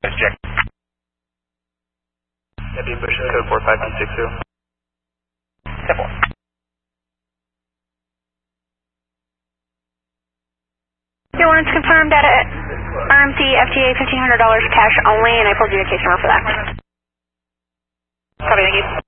Check. Deputy Bush, code 45260. 10-4. You wanted to confirm data at RMC FTA $1,500 cash only, and I pulled you a case number for that. Copy, thank you.